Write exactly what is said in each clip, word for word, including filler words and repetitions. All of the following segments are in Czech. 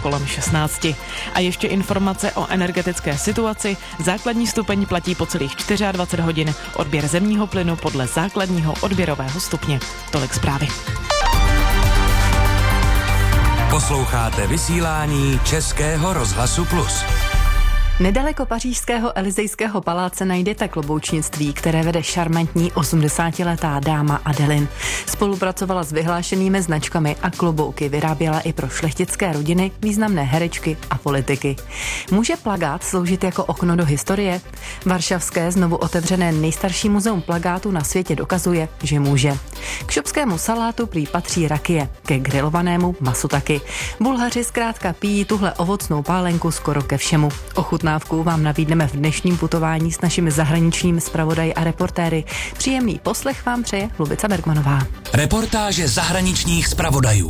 kolem šestnácti. A ještě informace o energetické situaci. Základní stupeň platí po celých dvacet čtyři hodin. Odběr zemního plynu podle základního odběrového stupně. Tolik zprávy. Posloucháte vysílání Českého rozhlasu Plus. Nedaleko pařížského Elysejského paláce najdete kloboučnictví, které vede šarmantní osmdesátiletá dáma Adeline. Spolupracovala s vyhlášenými značkami a klobouky vyráběla i pro šlechtické rodiny, významné herečky a politiky. Může plakát sloužit jako okno do historie? Varšavské znovu otevřené nejstarší muzeum plakátu na světě dokazuje, že může. K šopskému salátu prý patří rakie, ke grilovanému masu taky. Bulhaři zkrátka pijí tuhle ovocnou pálenku skoro ke všemu. Ochutnávku vám nabídneme v dnešním putování s našimi zahraničními zpravodaji a reportéry. Příjemný poslech vám přeje Lubica Bergmanová. Reportáže zahraničních zpravodajů.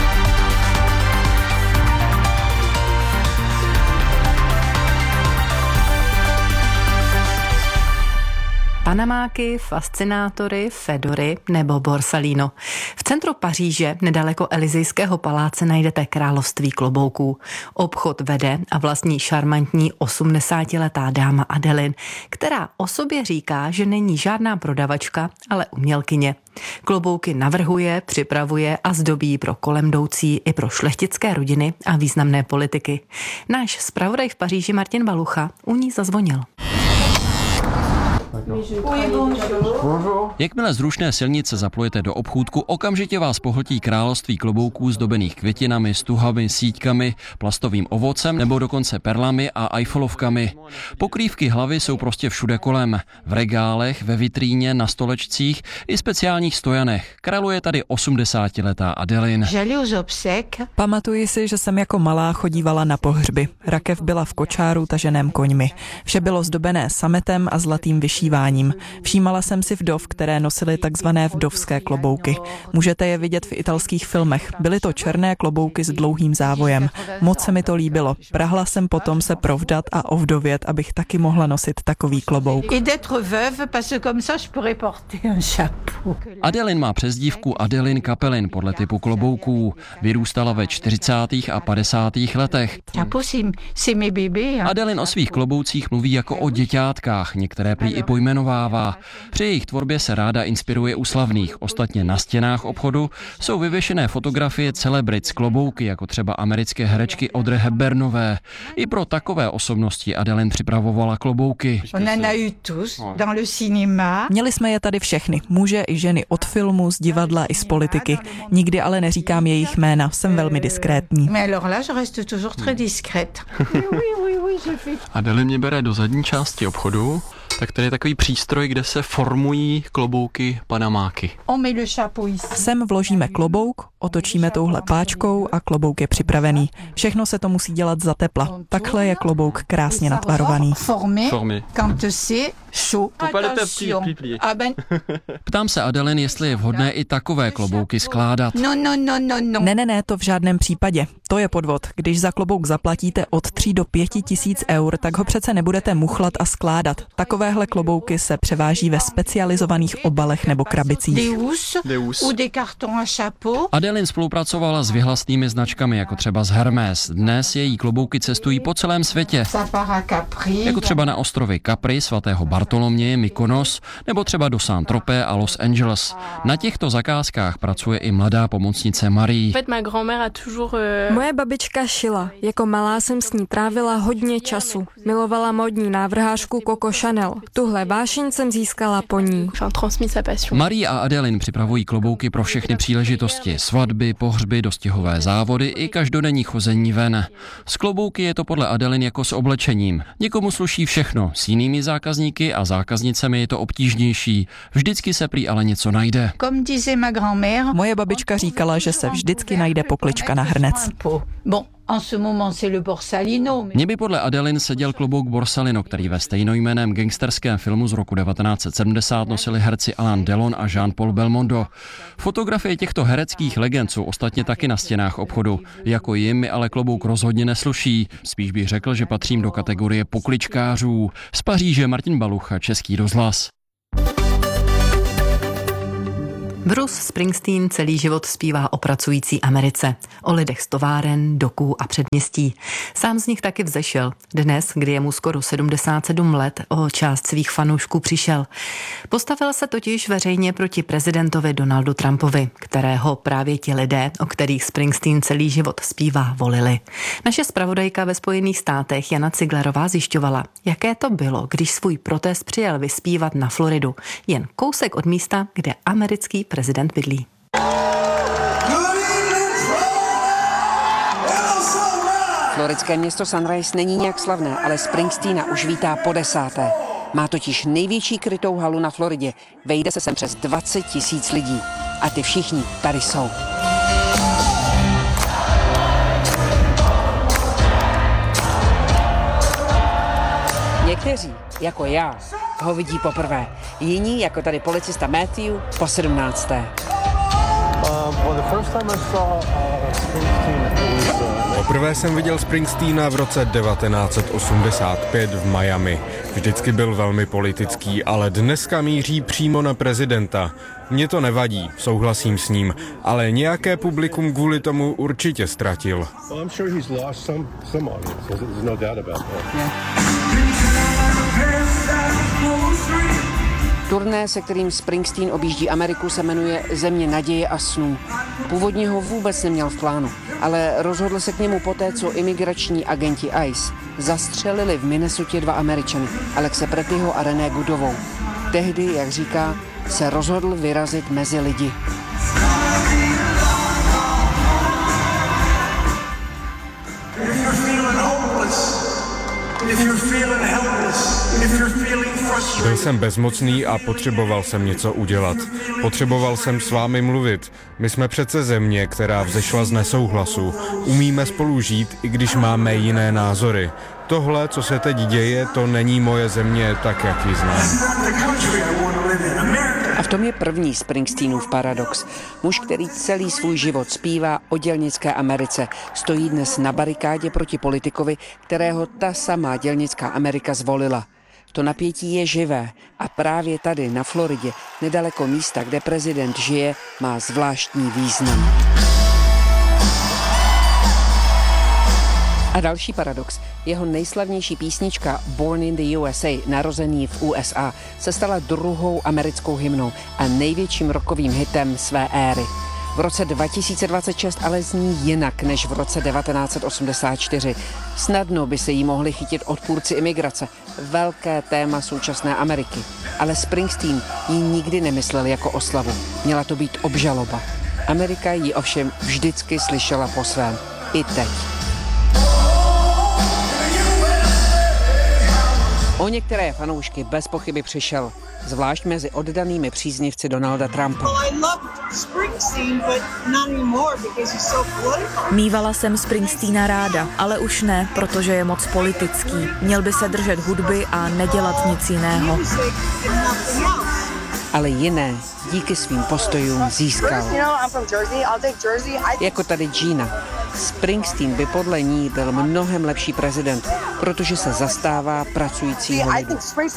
Panamáky, fascinátory, fedory nebo borsalino. V centru Paříže, nedaleko Elysejského paláce, najdete království klobouků. Obchod vede a vlastní šarmantní osmdesátiletá dáma Adeline, která o sobě říká, že není žádná prodavačka, ale umělkyně. Klobouky navrhuje, připravuje a zdobí pro kolem jdoucí i pro šlechtické rodiny a významné politiky. Náš zpravodaj v Paříži Martin Balucha u ní zazvonil. Jakmile z rušné silnice zaplujete do obchůdku, okamžitě vás pohltí království klobouků zdobených květinami, stuhami, síťkami, plastovým ovocem nebo dokonce perlami a Eiffelovkami. Pokrývky hlavy jsou prostě všude kolem. V regálech, ve vitríně, na stolečcích i speciálních stojanech. Králuje tady osmdesátiletá Adeline. Pamatuji si, že jsem jako malá chodívala na pohřby. Rakev byla v kočáru taženém koňmi. Vše bylo zdobené sametem a zlatým vyšíváním. Všímala jsem si vdov, které nosily takzvané vdovské klobouky. Můžete je vidět v italských filmech. Byly to černé klobouky s dlouhým závojem. Moc se mi to líbilo. Prahla jsem potom se provdat a ovdovět, abych taky mohla nosit takový klobouk. Adeline má přezdívku Adeline Kapelin podle typu klobouků. Vyrůstala ve čtyřicátých a padesátých letech. Adeline o svých kloboucích mluví jako o děťátkách, některé prý i pojmenovává. Při jejich tvorbě se ráda inspiruje u slavných. Ostatně na stěnách obchodu jsou vyvěšené fotografie celebrit z klobouky, jako třeba americké herečky Audrey Hepburnové. I pro takové osobnosti Adeline připravovala klobouky. Měli jsme je tady všechny, muže i ženy od filmu, z divadla i z politiky. Nikdy ale neříkám jejich jména, jsem velmi diskrétní. Adeline mě bere do zadní části obchodu, tak tady je takový přístroj, kde se formují klobouky panamáky. Sem vložíme klobouk, otočíme touhle páčkou a klobouk je připravený. Všechno se to musí dělat za tepla. Takhle je klobouk krásně natvarovaný. Formy. Ptám se Adeline, jestli je vhodné i takové klobouky skládat. Ne, ne, ne, to v žádném případě. To je podvod. Když za klobouk zaplatíte od tří do pěti tisíc eur, tak ho přece nebudete muchlat a skládat. Takovéhle klobouky se převáží ve specializovaných obalech nebo krabicích. Adeline spolupracovala s vyhlasnými značkami, jako třeba z Hermès. Dnes její klobouky cestují po celém světě. Jako třeba na ostrovy Capri, svatého Bartoloměje, Mykonos, nebo třeba do Saint-Tropez a Los Angeles. Na těchto zakázkách pracuje i mladá pomocnice Marie. Moje babička šila. Jako malá jsem s ní trávila hodně času. Milovala módní návrhářku Coco Chanel. Tuhle vášeň jsem získala po ní. Marie a Adeline připravují klobouky pro všechny příležitosti. Svatby, pohřby, dostihové závody i každodenní chození ven. S klobouky je to podle Adeline jako s oblečením. Někomu sluší všechno, s jinými zákazníky a zákaznicemi je to obtížnější. Vždycky se prý ale něco najde. Moje babička říkala, že se vždycky najde poklička na hrnec. Mně by podle Adeline seděl klobouk Borsalino, který ve stejnojmenném gangsterském filmu z roku devatenáct set sedmdesát nosili herci Alain Delon a Jean-Paul Belmondo. Fotografie těchto hereckých legend jsou ostatně taky na stěnách obchodu. Jako jim mi ale klobouk rozhodně nesluší. Spíš bych řekl, že patřím do kategorie pokličkářů. Z Paříže Martin Balucha, Český rozhlas. Bruce Springsteen celý život zpívá o pracující Americe, o lidech z továren, doků a předměstí. Sám z nich taky vzešel. Dnes, kdy je mu skoro sedmdesát sedm let, o část svých fanoušků přišel. Postavil se totiž veřejně proti prezidentovi Donaldu Trumpovi, kterého právě ti lidé, o kterých Springsteen celý život zpívá, volili. Naše zpravodajka ve Spojených státech Jana Ciglerová zjišťovala, jaké to bylo, když svůj protest přijel vyspívat na Floridu, jen kousek od místa, kde americký prezident bydlí. Floridské město Sunrise není nějak slavné, ale Springsteena už vítá po desáté. Má totiž největší krytou halu na Floridě. Vejde se sem přes dvacet tisíc lidí. A ty všichni tady jsou. Někteří, jako já, ho vidí poprvé. Jiní, jako tady policista Matthew, po sedmnácté. Poprvé jsem viděl Springsteena v roce devatenáct set osmdesát pět v Miami. Vždycky byl velmi politický, ale dneska míří přímo na prezidenta. Mně to nevadí, souhlasím s ním, ale nějaké publikum kvůli tomu určitě ztratil. Turné, se kterým Springsteen objíždí Ameriku, se jmenuje Země naděje a snů. Původně ho vůbec neměl v plánu, ale rozhodl se k němu poté, co imigrační agenti I C E zastřelili v Minnesotě dva Američany, Alexe Prettyho a René Goodovou. Tehdy, jak říká, se rozhodl vyrazit mezi lidi. Byl jsem bezmocný a potřeboval jsem něco udělat. Potřeboval jsem s vámi mluvit. My jsme přece země, která vzešla z nesouhlasu. Umíme spolu žít, i když máme jiné názory. Tohle, co se teď děje, to není moje země tak, jak ji znám. A v tom je první Springsteenův paradox. Muž, který celý svůj život zpívá o dělnické Americe, stojí dnes na barikádě proti politikovi, kterého ta samá dělnická Amerika zvolila. To napětí je živé a právě tady na Floridě, nedaleko místa, kde prezident žije, má zvláštní význam. A další paradox. Jeho nejslavnější písnička Born in the U S A, narozený v U S A, se stala druhou americkou hymnou a největším rockovým hitem své éry. V roce dva tisíce dvacet šest ale zní jinak než v roce devatenáct set osmdesát čtyři. Snadno by se jí mohli chytit odpůrci imigrace, velké téma současné Ameriky. Ale Springsteen ji nikdy nemyslel jako oslavu. Měla to být obžaloba. Amerika ji ovšem vždycky slyšela po svém. I teď. O některé fanoušky bez pochyby přišel, zvlášť mezi oddanými příznivci Donalda Trumpa. Mívala jsem Springsteena ráda, ale už ne, protože je moc politický. Měl by se držet hudby a nedělat nic jiného. Ale jiné díky svým postojům získal. Jako tady Gina. Springsteen by podle ní byl mnohem lepší prezident, protože se zastává pracujícího lidu.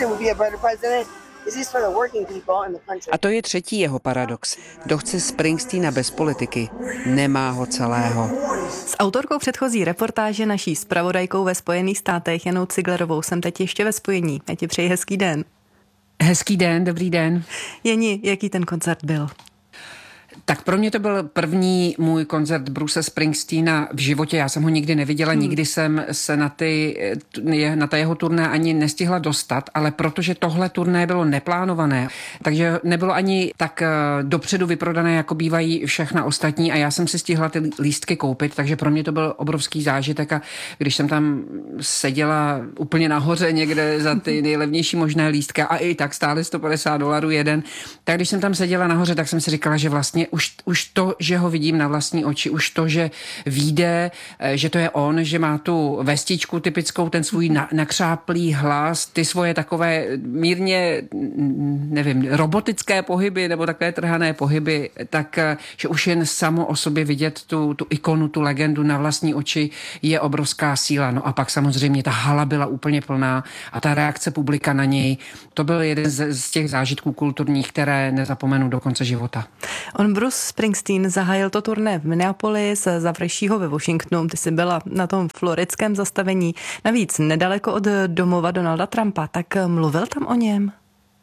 A to je třetí jeho paradox. Kdo chce Springsteena bez politiky, nemá ho celého. S autorkou předchozí reportáže, naší zpravodajkou ve Spojených státech Janou Ciglerovou jsem teď ještě ve spojení. Já ti přeji hezký den. Hezký den, dobrý den. Jeni, jaký ten koncert byl? Tak pro mě to byl první můj koncert Bruce Springsteena v životě. Já jsem ho nikdy neviděla, hmm. nikdy jsem se na, ty, na ta jeho turné ani nestihla dostat, ale protože tohle turné bylo neplánované, takže nebylo ani tak dopředu vyprodané, jako bývají všechna ostatní a já jsem si stihla ty lístky koupit, takže pro mě to byl obrovský zážitek a když jsem tam seděla úplně nahoře někde za ty nejlevnější možné lístky a i tak stály sto padesát dolarů jeden, tak když jsem tam seděla nahoře, tak jsem si říkala, že vlastně vlastně už, už to, že ho vidím na vlastní oči, už to, že vyjde, že to je on, že má tu vestičku typickou, ten svůj na, nakřáplý hlas, ty svoje takové mírně, nevím, robotické pohyby nebo takové trhané pohyby, tak, že už jen samo o sobě vidět tu, tu ikonu, tu legendu na vlastní oči je obrovská síla. No a pak samozřejmě ta hala byla úplně plná a ta reakce publika na něj, to byl jeden z, z těch zážitků kulturních, které nezapomenu do konce života. On Bruce Springsteen zahájil to turné v Minneapolis, završí ho ve Washingtonu, ty jsi byla na tom floridském zastavení, navíc nedaleko od domova Donalda Trumpa, tak mluvil tam o něm?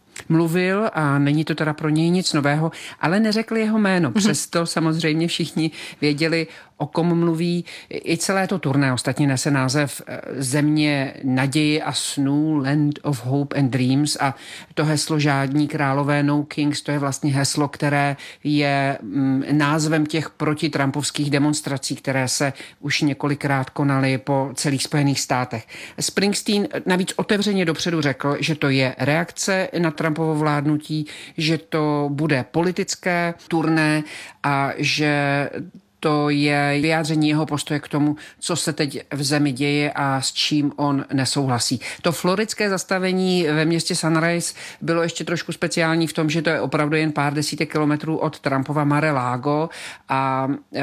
Mluvil a není to teda pro něj nic nového, ale neřekl jeho jméno. Přesto samozřejmě všichni věděli, o kom mluví. I celé to turné ostatně nese název Země naději a snů, Land of Hope and Dreams, a to heslo Žádní králové, no kings, to je vlastně heslo, které je názvem těch protitrampovských demonstrací, které se už několikrát konaly po celých Spojených státech. Springsteen navíc otevřeně dopředu řekl, že to je reakce na Trumpovo vládnutí, že to bude politické turné a že to je vyjádření jeho postoje k tomu, co se teď v zemi děje a s čím on nesouhlasí. To floridské zastavení ve městě Sunrise bylo ještě trošku speciální v tom, že to je opravdu jen pár desítek kilometrů od Trumpova Mar-a-Lago a e,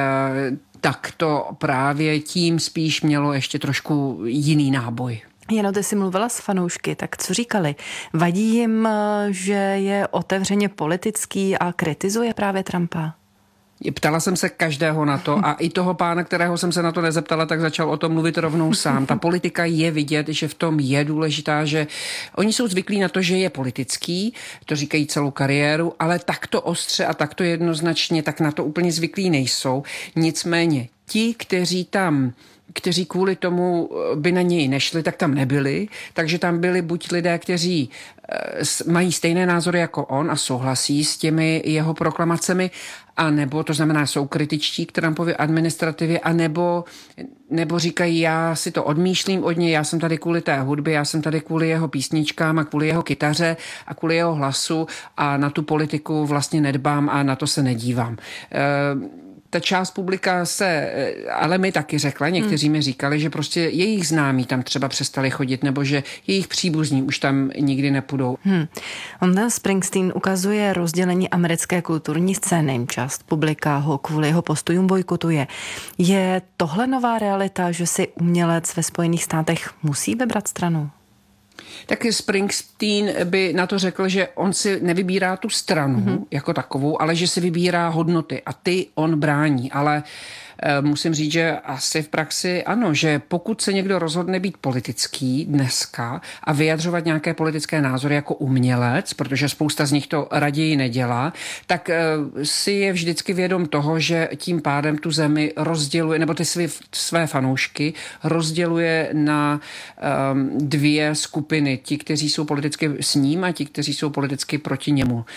tak to právě tím spíš mělo ještě trošku jiný náboj. Jeno, ty jsi mluvila s fanoušky, tak co říkali? Vadí jim, že je otevřeně politický a kritizuje právě Trumpa? Ptala jsem se každého na to a i toho pána, kterého jsem se na to nezeptala, tak začal o tom mluvit rovnou sám. Ta politika je vidět, že v tom je důležitá, že oni jsou zvyklí na to, že je politický, to říkají celou kariéru, ale takto ostře a takto jednoznačně, tak na to úplně zvyklí nejsou. Nicméně ti, kteří tam kteří kvůli tomu by na něj nešli, tak tam nebyli. Takže tam byli buď lidé, kteří mají stejné názory jako on a souhlasí s těmi jeho proklamacemi, a nebo to znamená, jsou kritičtí k Trumpově administrativě, a nebo, nebo říkají, já si to odmýšlím od něj, já jsem tady kvůli té hudbě, já jsem tady kvůli jeho písničkám a kvůli jeho kytaře a kvůli jeho hlasu a na tu politiku vlastně nedbám a na to se nedívám. E- Ta část publika se, ale mi taky řekla, někteří hmm. mi říkali, že prostě jejich známí tam třeba přestali chodit, nebo že jejich příbuzní už tam nikdy nepůjdou. Hmm. On Springsteen ukazuje rozdělení americké kulturní scény. Část publika ho kvůli jeho postojům bojkotuje. Je tohle nová realita, že si umělec ve Spojených státech musí vybrat stranu? Tak Springsteen by na to řekl, že on si nevybírá tu stranu mm-hmm. jako takovou, ale že si vybírá hodnoty a ty on brání, ale musím říct, že asi v praxi ano, že pokud se někdo rozhodne být politický dneska a vyjadřovat nějaké politické názory jako umělec, protože spousta z nich to raději nedělá, tak si je vždycky vědom toho, že tím pádem tu zemi rozděluje, nebo ty své, své fanoušky rozděluje na um, dvě skupiny. Ti, kteří jsou politicky s ním a ti, kteří jsou politicky proti němu. Uh,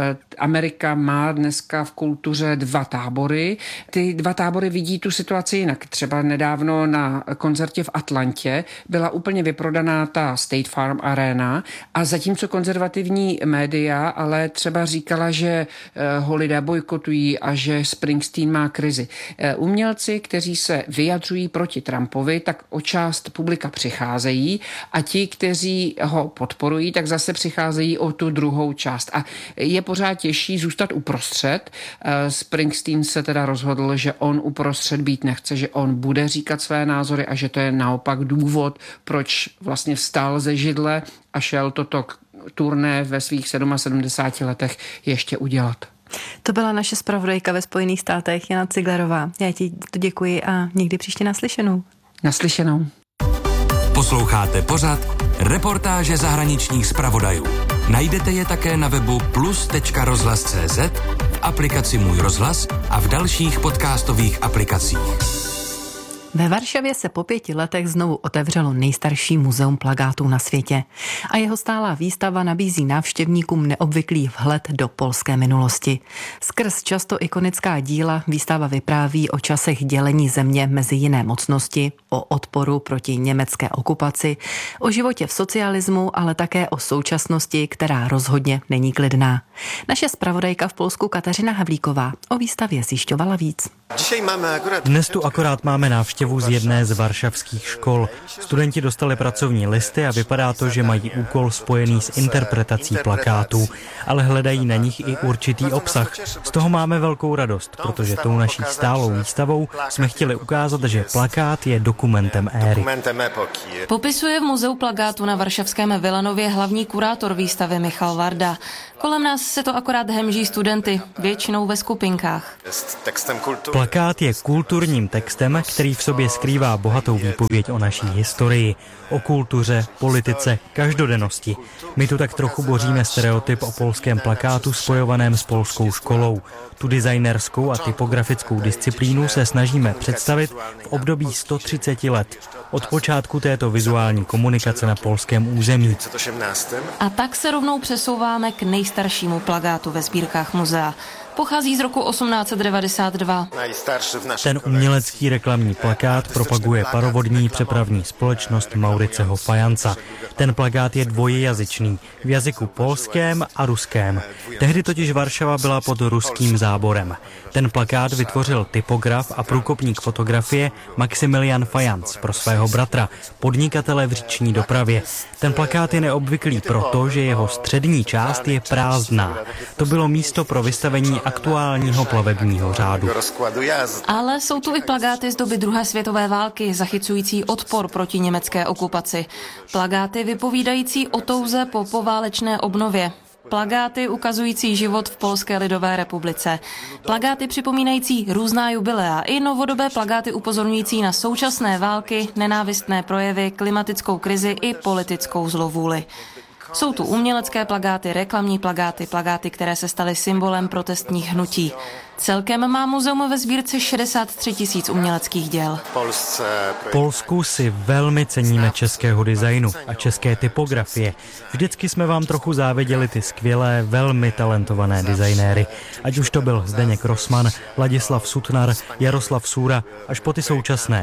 Amerika má dneska v kultuře dva tábory. Ty dva tábory vidí tu situaci jinak. Třeba nedávno na koncertě v Atlantě byla úplně vyprodaná ta State Farm Arena a zatímco konzervativní média ale třeba říkala, že ho lidé bojkotují a že Springsteen má krizi. Umělci, kteří se vyjadřují proti Trumpovi, tak o část publika přicházejí a ti, kteří ho podporují, tak zase přicházejí o tu druhou část. A je pořád těžší zůstat uprostřed. Springsteen se teda rozhodl, že on uprostřed být nechce, že on bude říkat své názory a že to je naopak důvod, proč vlastně vstal ze židle a šel toto turné ve svých sedmdesáti sedmi letech ještě udělat. To byla naše zpravodajka ve Spojených státech, Jana Ciglerová. Já ti to děkuji a někdy příště naslyšenou. Naslyšenou. Posloucháte pořad Reportáže zahraničních zpravodajů. Najdete je také na webu plus tečka rozhlas tečka cé zet, v aplikaci Můj rozhlas a v dalších podcastových aplikacích. Ve Varšavě se po pěti letech znovu otevřelo nejstarší muzeum plakátů na světě a jeho stálá výstava nabízí návštěvníkům neobvyklý vhled do polské minulosti. Skrz často ikonická díla výstava vypráví o časech dělení země mezi jiné mocnosti, o odporu proti německé okupaci, o životě v socialismu, ale také o současnosti, která rozhodně není klidná. Naše zpravodajka v Polsku Kateřina Havlíková o výstavě zjišťovala víc. Dnes tu akorát máme návštěvu z jedné z varšavských škol. Studenti dostali pracovní listy a vypadá to, že mají úkol spojený s interpretací plakátů, ale hledají na nich i určitý obsah. Z toho máme velkou radost, protože tou naší stálou výstavou jsme chtěli ukázat, že plakát je dokumentem éry. Popisuje v muzeu plakátu na varšavském Vilanově hlavní kurátor výstavy Michal Varda. Kolem nás se to akorát hemží studenty, většinou ve skupinkách. Plakát je kulturním textem, který v sobě skrývá bohatou výpověď o naší historii, o kultuře, politice, každodennosti. My tu tak trochu boříme stereotyp o polském plakátu spojovaném s polskou školou. Tu designerskou a typografickou disciplínu se snažíme představit v období sto třicet let. Od počátku této vizuální komunikace na polském území. A tak se rovnou přesouváme k nejstaršímu plakátu ve sbírkách muzea. Pochází z roku osmnáct set devadesát dva. Ten umělecký reklamní plakát propaguje parovodní přepravní společnost Mauriceho Fajanca. Ten plakát je dvojjazyčný, v jazyku polském a ruském. Tehdy totiž Varšava byla pod ruským záborem. Ten plakát vytvořil typograf a průkopník fotografie Maximilian Fajanc pro svého bratra, podnikatele v říční dopravě. Ten plakát je neobvyklý proto, že jeho střední část je prázdná. To bylo místo pro vystavení aktuálního plavebního řádu. Ale jsou tu i plakáty z doby druhé světové války, zachycující odpor proti německé okupaci. Plakáty vypovídající o touze po poválečné obnově. Plakáty ukazující život v Polské lidové republice. Plakáty připomínající různá jubilea i novodobé plakáty upozorňující na současné války, nenávistné projevy, klimatickou krizi i politickou zlovůli. Jsou tu umělecké plakáty, reklamní plakáty, plakáty, které se staly symbolem protestních hnutí. Celkem má muzeum ve sbírce šedesát tři tisíc uměleckých děl. V Polsku si velmi ceníme českého designu a české typografie. Vždycky jsme vám trochu záviděli ty skvělé, velmi talentované designéry. Ať už to byl Zdeněk Rossmann, Ladislav Sutnar, Jaroslav Sůra, až po ty současné.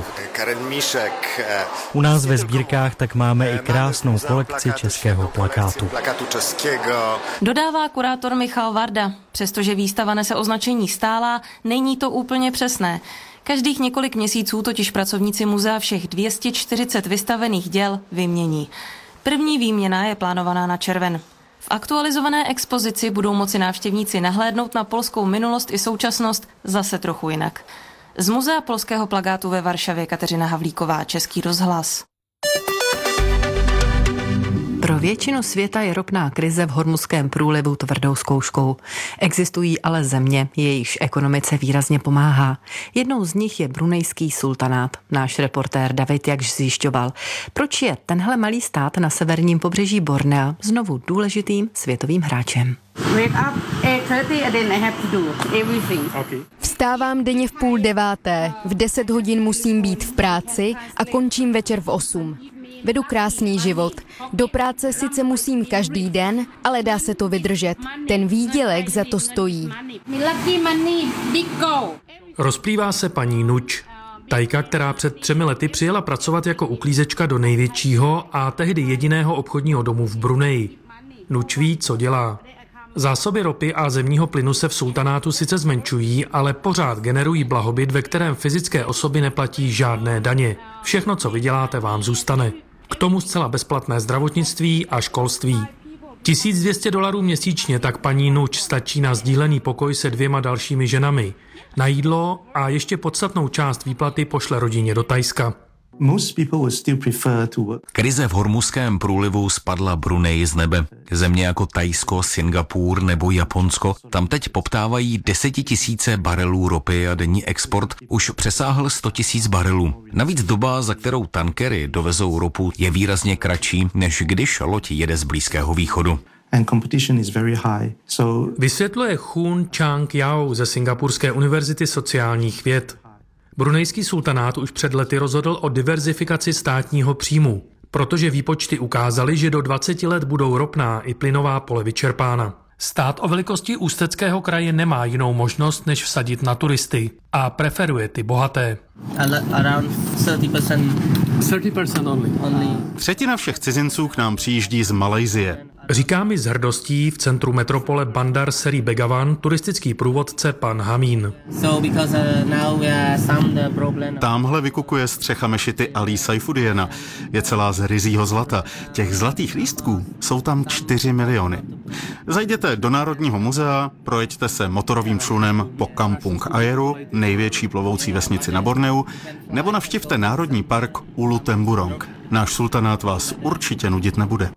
U nás ve sbírkách tak máme i krásnou kolekci českého plakátu. Dodává kurátor Michal Varda. Přestože výstava nese označení stálá, není to úplně přesné. Každých několik měsíců totiž pracovníci muzea všech dvě stě čtyřicet vystavených děl vymění. První výměna je plánovaná na červen. V aktualizované expozici budou moci návštěvníci nahlédnout na polskou minulost i současnost zase trochu jinak. Z muzea polského plakátu ve Varšavě Kateřina Havlíková, Český rozhlas. Pro většinu světa je ropná krize v Hormuzském průlivu tvrdou zkouškou. Existují ale země, jejichž ekonomice výrazně pomáhá. Jednou z nich je brunejský sultanát. Náš reportér David Jakš zjišťoval, proč je tenhle malý stát na severním pobřeží Bornea znovu důležitým světovým hráčem. Vstávám denně v půl deváté, v deset hodin musím být v práci a končím večer v osm. Vedu krásný život. Do práce sice musím každý den, ale dá se to vydržet. Ten výdělek za to stojí. Rozplývá se paní Nuč. Tajka, která před třemi lety přijela pracovat jako uklízečka do největšího a tehdy jediného obchodního domu v Bruneji. Nuč ví, co dělá. Zásoby ropy a zemního plynu se v sultanátu sice zmenšují, ale pořád generují blahobyt, ve kterém fyzické osoby neplatí žádné daně. Všechno, co vyděláte, vám zůstane. K tomu zcela bezplatné zdravotnictví a školství. tisíc dvě stě dolarů měsíčně tak paní Nuč stačí na sdílený pokoj se dvěma dalšími ženami, na jídlo a ještě podstatnou část výplaty pošle rodině do Thajska. Krize v Hormuzském průlivu spadla Brunei z nebe. Země jako Thajsko, Singapur nebo Japonsko tam teď poptávají desetitisíce barelů ropy a denní export už přesáhl sto tisíc barelů. Navíc doba, za kterou tankery dovezou ropu, je výrazně kratší, než když loď jede z Blízkého východu. Vysvětluje Hun Chang Yao ze Singapurské univerzity sociálních věd. Brunejský sultanát už před lety rozhodl o diverzifikaci státního příjmu, protože výpočty ukázaly, že do dvaceti let budou ropná i plynová pole vyčerpána. Stát o velikosti Ústeckého kraje nemá jinou možnost, než vsadit na turisty a preferuje ty bohaté. Třetina všech cizinců k nám přijíždí z Malajsie. Říká mi s hrdostí v centru metropole Bandar Seri Begawan turistický průvodce pan Hamín. Támhle vykukuje střecha mešity Ali Saifudiena. Je celá z ryzího zlata. Těch zlatých lístků jsou tam čtyři miliony. Zajděte do Národního muzea, projeďte se motorovým člunem po Kampung Ajeru, největší plovoucí vesnici na Borneu, nebo navštivte Národní park Ulu Temburong. Náš sultanát vás určitě nudit nebude.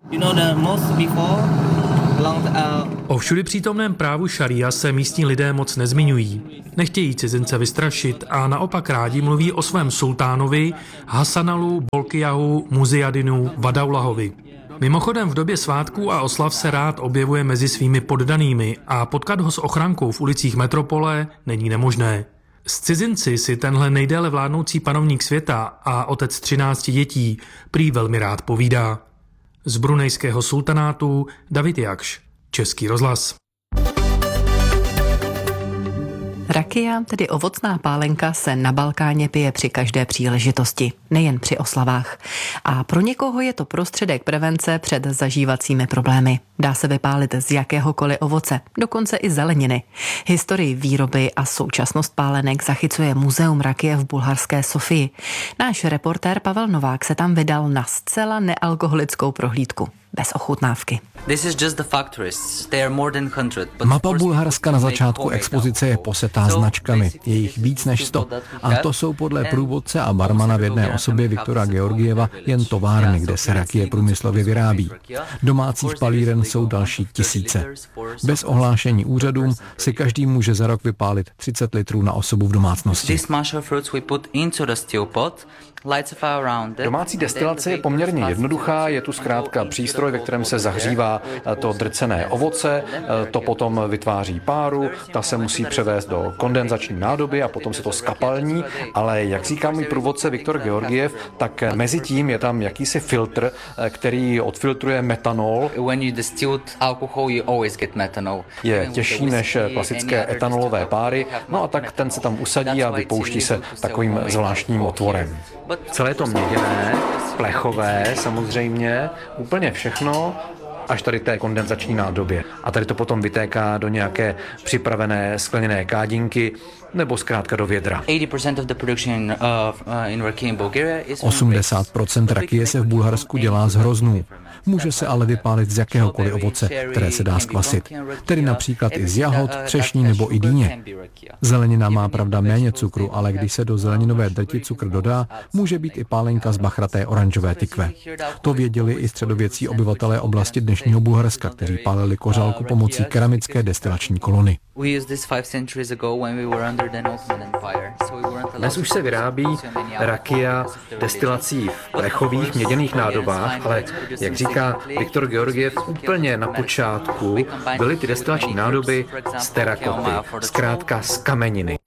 O všudy přítomném právu šaria se místní lidé moc nezmiňují. Nechtějí cizince vystrašit a naopak rádi mluví o svém sultánovi Hasanalu Bolkiahu Muziadinu Vadaulahovi. Mimochodem v době svátků a oslav se rád objevuje mezi svými poddanými a potkat ho s ochrankou v ulicích metropole není nemožné. S cizinci si tenhle nejdéle vládnoucí panovník světa a otec třinácti dětí prý velmi rád povídá. Z brunejského sultanátu David Jakš, Český rozhlas. Rakia, tedy ovocná pálenka, se na Balkáně pije při každé příležitosti, nejen při oslavách. A pro někoho je to prostředek prevence před zažívacími problémy. Dá se vypálit z jakéhokoliv ovoce, dokonce i zeleniny. Historii výroby a současnost pálenek zachycuje Muzeum rakie v bulharské Sofii. Náš reportér Pavel Novák se tam vydal na zcela nealkoholickou prohlídku. Bez ochutnávky. Mapa Bulharska na začátku expozice je posetá značkami, je jich víc než sto. A to jsou podle průvodce a barmana v jedné osobě Viktora Georgieva jen továrny, kde se rakie průmyslově vyrábí. Domácích palíren jsou další tisíce. Bez ohlášení úřadům si každý může za rok vypálit třicet litrů na osobu v domácnosti. Domácí destilace je poměrně jednoduchá, je tu zkrátka přístroj, ve kterém se zahřívá to drcené ovoce, to potom vytváří páru, ta se musí převést do kondenzační nádoby a potom se to skapalní, ale jak říká můj průvodce Viktor Georgiev, tak mezi tím je tam jakýsi filtr, který odfiltruje metanol. Je těžší než klasické etanolové páry, no a tak ten se tam usadí a vypouští se takovým zvláštním otvorem. Celé to měděné, plechové samozřejmě, úplně všechno, až tady té kondenzační nádobě. A tady to potom vytéká do nějaké připravené skleněné kádinky nebo zkrátka do vědra. osmdesát procent rakie se v Bulharsku dělá z hroznů. Může se ale vypálit z jakéhokoliv ovoce, které se dá skvasit. Tedy například i z jahod, třešní nebo i dýně. Zelenina má pravda méně cukru, ale když se do zeleninové drti cukr dodá, může být i pálenka z bachraté oranžové tykve. To věděli i středověcí obyvatelé oblasti dnešního Bulharska, kteří pálili kořálku pomocí keramické destilační kolony. Dnes už se vyrábí rakia destilací v plechových měděných nádobách, ale jak říká Viktor Georgiev, úplně na počátku byly ty destilační nádoby z terakoty, zkrátka z kameniny.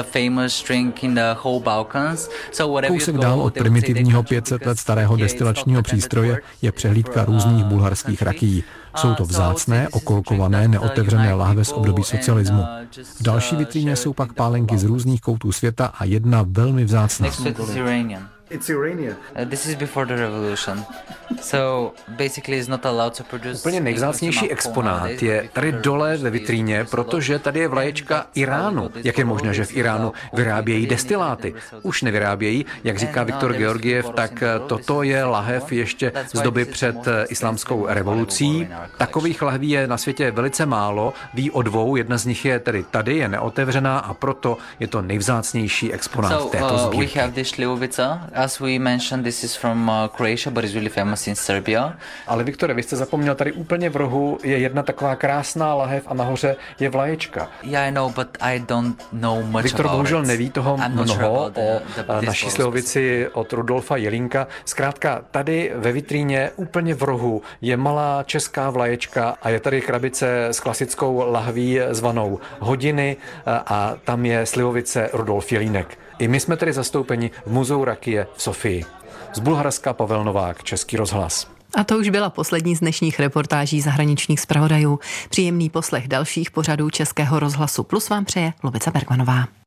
Kousek dál od primitivního pět set let starého destilačního přístroje je přehlídka různých bulharských rakií. Jsou to vzácné, okolkované, neotevřené lahve z období socialismu. V další vitríně jsou pak pálenky z různých koutů světa a jedna velmi vzácná. It's Iranian. Uh, this is before the revolution. So basically is not allowed to produce. Úplně nejvzácnější exponát je tady dole ve vitríně, protože tady je vlaječka Iránu. Jak je možné, že v Iránu vyrábějí destiláty? Už nevyrábějí, jak říká Viktor Georgiev, tak toto je lahev ještě z doby před islámskou revolucí. Takových lahví je na světě velice málo, ví o dvou, jedna z nich je tedy tady, je neotevřená a proto je to nejvzácnější exponát této sbírky. As we mentioned, this is from uh, Croatia, but it's really famous in Serbia. Ale Viktore, vy jste zapomněl, tady úplně v rohu je jedna taková krásná lahev a nahoře je vlaječka. Yeah, I know, but I don't know much Viktor about bohužel it. neví toho mnoho sure o the, the, naší slivovici od Rudolfa Jelínka. Zkrátka, tady ve vitríně úplně v rohu je malá česká vlaječka a je tady krabice s klasickou lahví zvanou Hodiny a tam je slivovice Rudolf Jelínek. I my jsme tedy zastoupeni v muzeu rakie v Sofii. Z Bulharska Pavel Novák, Český rozhlas. A to už byla poslední z dnešních reportáží zahraničních zpravodajů. Příjemný poslech dalších pořadů Českého rozhlasu Plus vám přeje Lubica Bergmanová.